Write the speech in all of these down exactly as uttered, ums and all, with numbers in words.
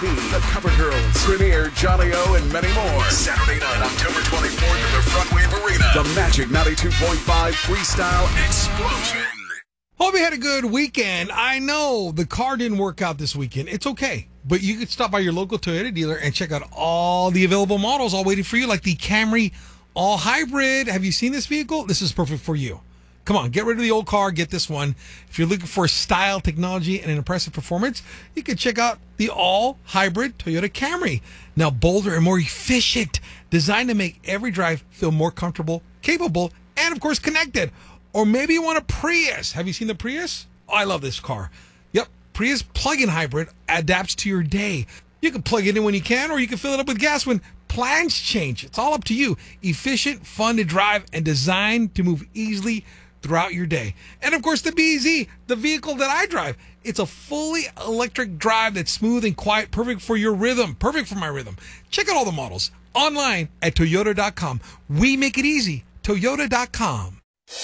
P, The Cover Girls, Premier, Johnny O, and many more. Saturday night, October twenty-fourth at the Front Wave Arena. The Magic ninety-two point five Freestyle Explosion. Hope you had a good weekend. I know the car didn't work out this weekend. It's okay. But you could stop by your local Toyota dealer and check out all the available models all waiting for you, like the Camry All Hybrid. Have you seen this vehicle? This is perfect for you. Come on, get rid of the old car, get this one. If you're looking for style, technology, and an impressive performance, you can check out the All Hybrid Toyota Camry. Now bolder and more efficient, designed to make every drive feel more comfortable, capable, and of course connected. Or maybe you want a Prius. Have you seen the Prius? Oh, I love this car. Yep, Prius plug-in hybrid adapts to your day. You can plug it in when you can, or you can fill it up with gas when plans change. It's all up to you. Efficient, fun to drive, and designed to move easily throughout your day. And of course, the B Z, the vehicle that I drive. It's a fully electric drive that's smooth and quiet, perfect for your rhythm, perfect for my rhythm. Check out all the models online at Toyota dot com. We make it easy. Toyota dot com.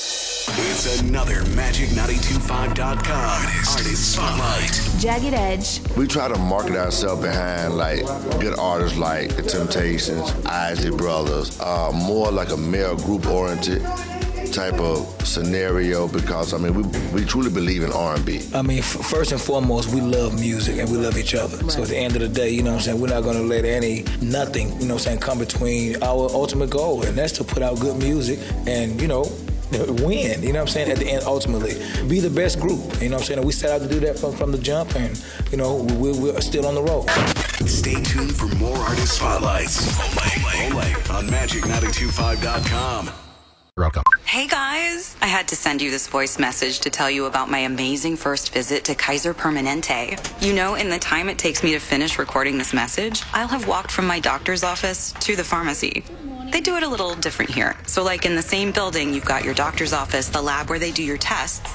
It's another Magic ninety-two point five dot com Artist, Artist Spotlight. Jagged Edge. We try to market ourselves behind like good artists like The Temptations, Isley Brothers, uh, more like a male group-oriented type of scenario, because I mean we we truly believe in R and B. I mean, f- first and foremost, we love music and we love each other. Right. So at the end of the day, you know what I'm saying, we're not going to let any nothing, you know what I'm saying, come between our ultimate goal, and that's to put out good music and, you know, win, you know what I'm saying, at the end, ultimately. Be the best group, you know what I'm saying? And we set out to do that from, from the jump, and, you know, we, we're still on the road. Stay tuned for more Artist Spotlights only, only on Magic ninety-two point five dot com. Hey guys, I had to send you this voice message to tell you about my amazing first visit to Kaiser Permanente. You know, in the time it takes me to finish recording this message, I'll have walked from my doctor's office to the pharmacy. They do it a little different here. So like in the same building, you've got your doctor's office, the lab where they do your tests,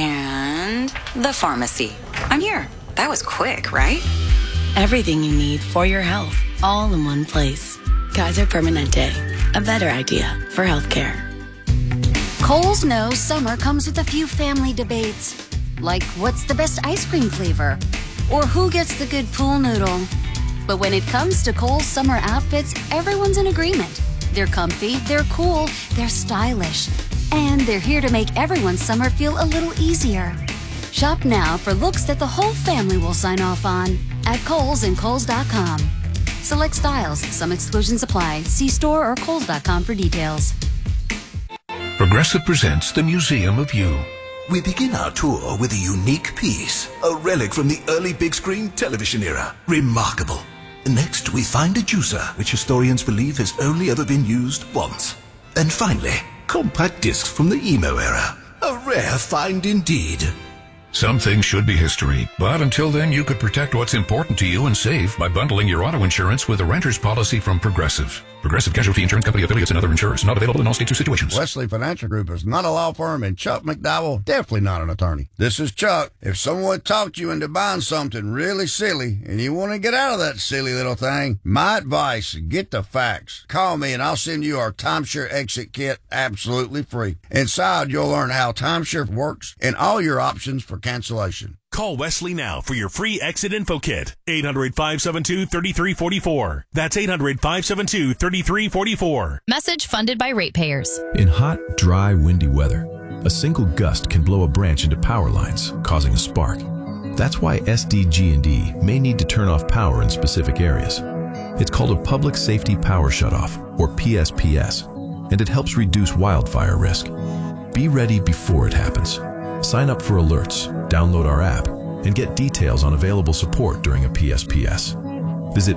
and the pharmacy. I'm here. That was quick, right? Everything you need for your health, all in one place. Kaiser Permanente, a better idea for healthcare. Kohl's knows summer comes with a few family debates, like what's the best ice cream flavor, or who gets the good pool noodle. But when it comes to Kohl's summer outfits, everyone's in agreement. They're comfy, they're cool, they're stylish, and they're here to make everyone's summer feel a little easier. Shop now for looks that the whole family will sign off on at Kohl's and Kohl's dot com. Select styles, some exclusions apply. See store or Kohl's dot com for details. Progressive presents the Museum of You. We begin our tour with a unique piece, a relic from the early big screen television era. Remarkable. Next, we find a juicer, which historians believe has only ever been used once. And finally, compact discs from the emo era. A rare find indeed. Some things should be history, but until then you could protect what's important to you and save by bundling your auto insurance with a renter's policy from Progressive. Progressive Casualty Insurance Company affiliates and other insurers. Not available in all states or situations. Wesley Financial Group is not a law firm, and Chuck McDowell definitely not an attorney. This is Chuck. If someone talked you into buying something really silly and you want to get out of that silly little thing, my advice, get the facts. Call me and I'll send you our timeshare exit kit absolutely free. Inside, you'll learn how timeshare works and all your options for cancellation. Call Wesley now for your free exit info kit. eight hundred, five seven two, three three four four. That's eight hundred, five seven two, three three four four. Message funded by ratepayers. In hot, dry, windy weather, a single gust can blow a branch into power lines, causing a spark. That's why S D G and D may need to turn off power in specific areas. It's called a Public Safety Power Shutoff, or P S P S, and it helps reduce wildfire risk. Be ready before it happens. Sign up for alerts, download our app, and get details on available support during a P S P S. Visit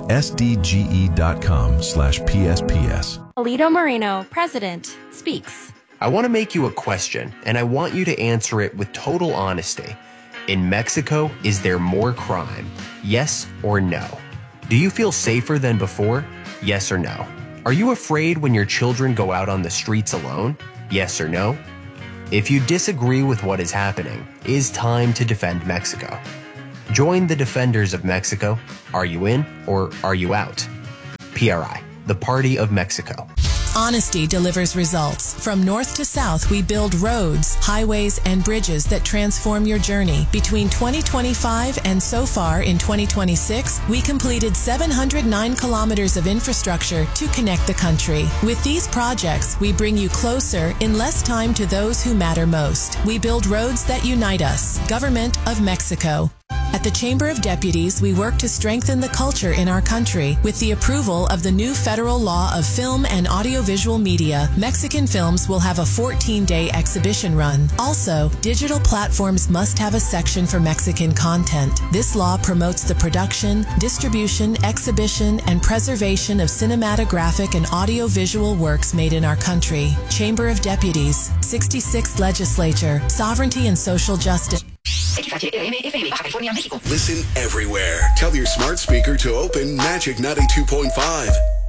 sdge.com slash PSPS. Alito Moreno, President, speaks. I want to make you a question, and I want you to answer it with total honesty. In Mexico, is there more crime? Yes or no? Do you feel safer than before? Yes or no? Are you afraid when your children go out on the streets alone? Yes or no? If you disagree with what is happening, it is time to defend Mexico. Join the Defenders of Mexico. Are you in or are you out? P R I, the Party of Mexico. Honesty delivers results. From north to south, we build roads, highways, and bridges that transform your journey. Between twenty twenty-five and so far in twenty twenty-six, we completed seven hundred nine kilometers of infrastructure to connect the country. With these projects, we bring you closer in less time to those who matter most. We build roads that unite us. Government of Mexico. At the Chamber of Deputies, we work to strengthen the culture in our country. With the approval of the new federal law of film and audiovisual media, Mexican films will have a fourteen-day exhibition run. Also, digital platforms must have a section for Mexican content. This law promotes the production, distribution, exhibition, and preservation of cinematographic and audiovisual works made in our country. Chamber of Deputies, sixty-sixth Legislature, Sovereignty and Social Justice. Listen everywhere. Tell your smart speaker to open Magic ninety-two point five.